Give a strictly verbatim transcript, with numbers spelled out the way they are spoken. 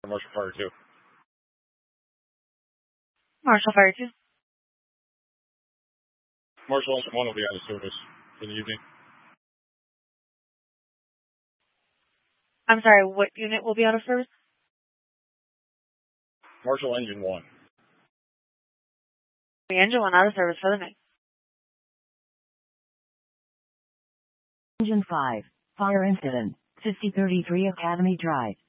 Marshall Fire two. Marshall Fire two. Marshall Engine one will be out of service in the evening. I'm sorry, what unit will be out of service? Marshall Engine one. The engine one out of service for the night. Engine five. Fire incident. fifty thirty-three Academy Drive.